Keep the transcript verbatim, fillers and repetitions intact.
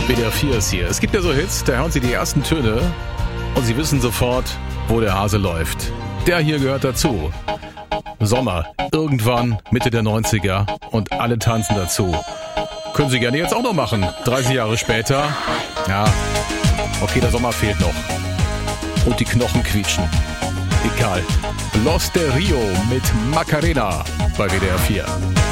W D R vier ist hier. Es gibt ja so Hits, da hören Sie die ersten Töne und Sie wissen sofort, wo der Hase läuft. Der hier gehört dazu. Sommer, irgendwann Mitte der neunziger und alle tanzen dazu. Können Sie gerne jetzt auch noch machen, dreißig Jahre später. Ja, okay, der Sommer fehlt noch. Und die Knochen quietschen. Egal. Los de Rio mit Macarena bei W D R vier.